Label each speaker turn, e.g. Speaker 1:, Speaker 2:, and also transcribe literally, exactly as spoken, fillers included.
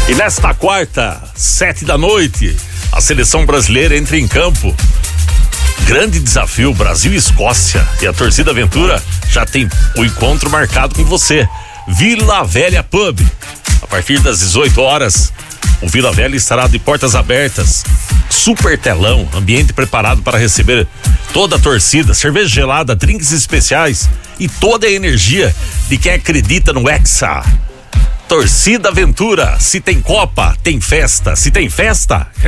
Speaker 1: E nesta quarta, sete da noite, a seleção brasileira entra em campo. Grande desafio, Brasil e Escócia. E a torcida Aventura já tem o encontro marcado com você. Vila Velha Pub. A partir das dezoito horas, o Vila Velha estará de portas abertas. Super telão, ambiente preparado para receber toda a torcida, cerveja gelada, drinks especiais e toda a energia de quem acredita no Hexa. Torcida Aventura, se tem Copa, tem festa. Se tem festa,